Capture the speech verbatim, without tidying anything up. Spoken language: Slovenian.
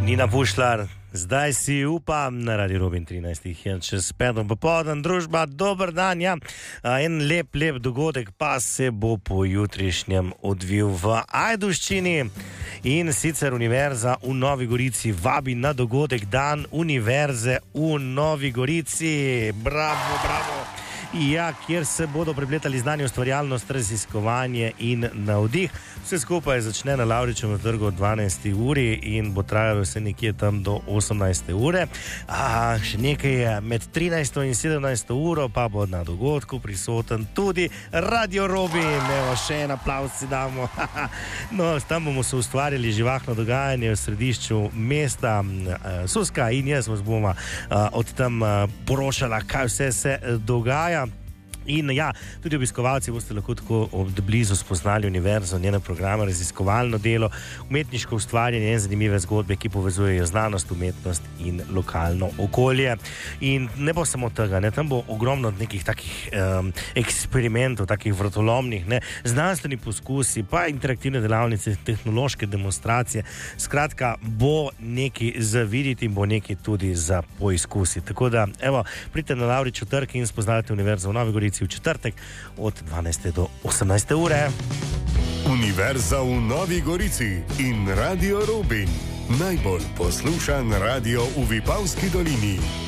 Nina Pušlar, zdaj si upam na Radio Robin trinajstih je čez peto popoldan, družba, dober dan, ja. En lep, lep dogodek pa se bo po jutrišnjem odvil v Ajdovščini in sicer Univerza v Novi Gorici vabi na dogodek Dan Univerze v Novi Gorici. Bravo, bravo. Ja, kjer se bodo prepletali znanje, ustvarjalnost, raziskovanje in navdih. Vse skupaj začne na Lavričevem trgu od dvanajsti uri in bo trajalo vse nekje tam do osemnajste ure. A, še nekaj je, med trinajsto in sedemnajsto uro pa bo na dogodku prisoten tudi Radio Robin. Evo, še en aplavz si damo. No, tam bomo se ustvarjali živahno dogajanje v središču mesta. Suska in jaz vas bomo od tam poročala, kaj vse se dogaja. In ja, tudi obiskovalci boste lahko tako od blizu spoznali univerzo, njene programe, raziskovalno delo, umetniško ustvarjanje in zanimive zgodbe, ki povezujejo znanost, umetnost in lokalno okolje. In ne bo samo tega, ne, tam bo ogromno nekih takih um, eksperimentov, takih vrtolomnih, ne, znanstveni poskusi, pa interaktivne delavnice, tehnološke demonstracije. Skratka, bo nekaj za videti in bo nekaj tudi za poizkusiti. Tako da, evo, pridite na Lavričev trg in spoznate univerzo v Novi Gorici v četrtek od dvanajste do osemnajste ure. Univerza v Novi Gorici in Radio Robin. Najbolj poslušan radio v Vipavski dolini.